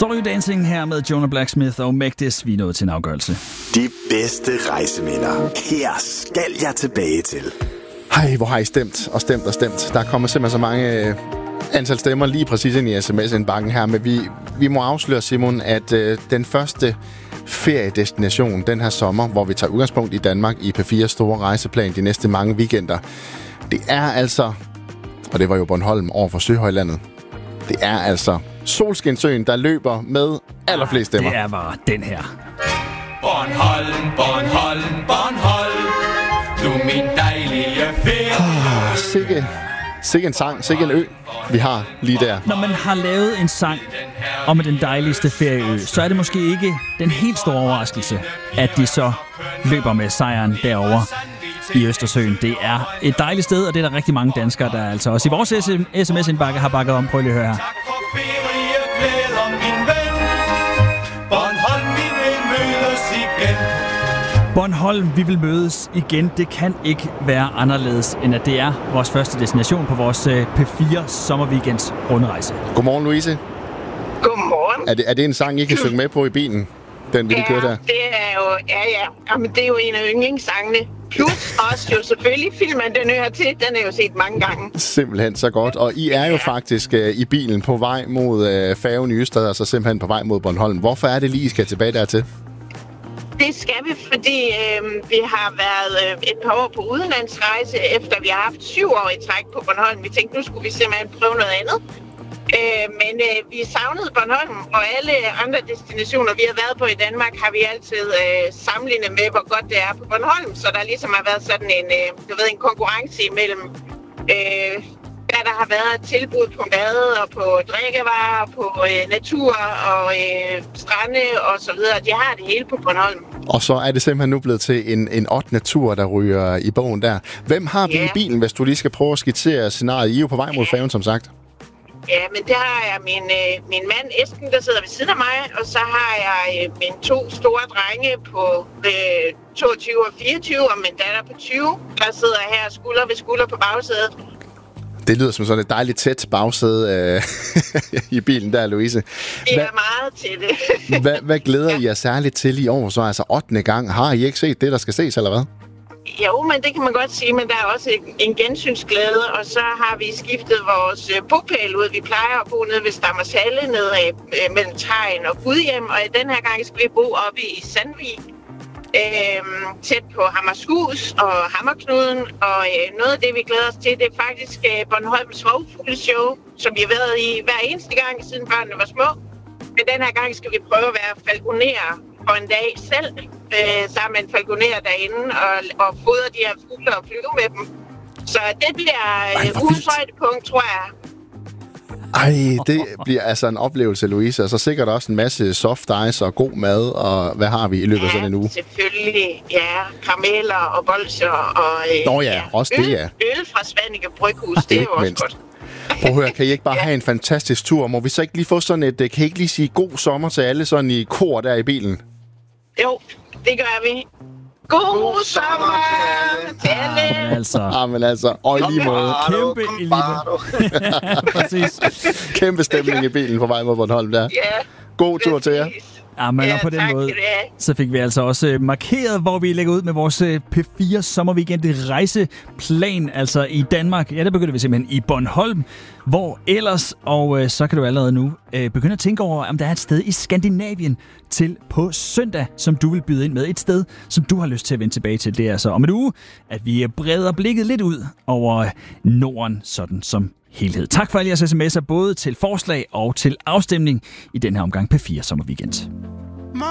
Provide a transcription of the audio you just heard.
Sorry Dancing her med Jonah Blacksmith og Megdis. Vi er nået til en afgørelse. De bedste rejseminder. Her skal jeg tilbage til. Hej, hvor har I stemt og stemt og stemt. Der kommer simpelthen så mange antal stemmer lige præcis ind i sms-indbakken her. Men vi må afsløre, Simon, at den første feriedestination den her sommer, hvor vi tager udgangspunkt i Danmark i P4's store rejseplan de næste mange weekender, det er altså, og det var jo Bornholm over for Søhøjlandet, det er altså Solskinsøen, der løber med allerflest stemmer. Det er bare den her. Bornholm, Bornholm, Bornholm, du min dejlige ferie. Sikke en sang, sikke en ø, vi har lige der. Når man har lavet en sang om den dejligste ferieø, så er det måske ikke den helt store overraskelse, at de så løber med sejren derovre i Østersøen. Det er et dejligt sted, og det er der rigtig mange danskere, der altså også i vores sms-indbakke har bakket om. Prøv lige at høre her. Bornholm, vi vil mødes igen. Det kan ikke være anderledes, end at det er vores første destination på vores P4 sommerweekends rundrejse. Godmorgen, Louise. Godmorgen. Er det en sang, I kan synge med på i bilen? Den vil I køre der? Det er jo, Jamen, det er jo en af yndlingssangene. Plus også jo selvfølgelig filmen, den hører til. Den er jo set mange gange. Simpelthen så godt. Og I er jo faktisk i bilen på vej mod færgen i Ystad, og så simpelthen på vej mod Bornholm. Hvorfor er det lige, I skal tilbage dertil? Det skal vi, fordi vi har været et par år på udenlandsrejse, efter vi har haft 7 år i træk på Bornholm. Vi tænkte, nu skulle vi simpelthen prøve noget andet. Men vi savnede Bornholm, og alle andre destinationer, vi har været på i Danmark, har vi altid sammenlignet med, hvor godt det er på Bornholm. Så der ligesom har været sådan en konkurrence imellem, hvad der har været tilbud på mad og på drikkevarer, på natur og strande og så videre. De har det hele på Bornholm. Og så er det simpelthen nu blevet til en 8. tur, der ryger i bogen der. Hvem har vi i bilen, hvis du lige skal prøve at skitsere scenariet? I er jo på vej mod færgen, som sagt. Ja, men der har jeg min mand Esben, der sidder ved siden af mig, og så har jeg mine 2 store drenge på 22 og 24, og min datter på 20, der sidder her skulder ved skulder på bagsædet. Det lyder som sådan et dejligt tæt bagsæde i bilen der, Louise. Det er meget til det. Hvad glæder I jer særligt til i år? Så altså 8. gang. Har I ikke set det, der skal ses, eller hvad? Jo, men det kan man godt sige, men der er også en gensynsglæde, og så har vi skiftet vores bopæl ud. Vi plejer at bo nede ved Stammershalle, nede mellem Tegn og Gudhjem, og den her gang skal vi bo oppe i Sandvig, tæt på Hammershus og Hammerknuden, og noget af det, vi glæder os til, det er faktisk Bornholms Svogfugleshow, som vi har været i hver eneste gang, siden børnene var små. Men den her gang skal vi prøve at være falconer for en dag selv, sammen med en falconer derinde, og fodre de her fugle og flyve med dem. Så det bliver ugens højdepunkt, tror jeg. Ej, det bliver altså en oplevelse, Louise. Og så sikkert også en masse soft ice og god mad, og hvad har vi i løbet af sådan en uge? Selvfølgelig. Ja, karameller og bolsjer og også det, ja. Øl fra Svanike Bryghus, det er jo også godt. Prøv at høre, kan I ikke bare have en fantastisk tur? Må vi så ikke lige få sådan et, kan I ikke lige sige god sommer til alle sådan i kor der i bilen? Jo, det gør vi. God sommer til alle! Men altså, og i lige måde. Kæmpe i lige måde. Præcis. Kæmpe stemning i bilen på vej mod Bornholm der. God tur til jer. Ja, men og på den måde, så fik vi altså også markeret, hvor vi lægger ud med vores P4 sommerweekend rejseplan, altså i Danmark. Ja, der begynder vi simpelthen i Bornholm. Hvor ellers, og så kan du allerede nu begynde at tænke over, om der er et sted i Skandinavien til på søndag, som du vil byde ind med. Et sted, som du har lyst til at vende tilbage til. Det er så om en uge, at vi breder blikket lidt ud over Norden, sådan som helhed. Tak for alle jeres sms'er, både til forslag og til afstemning i den her omgang P4 Sommerweekend.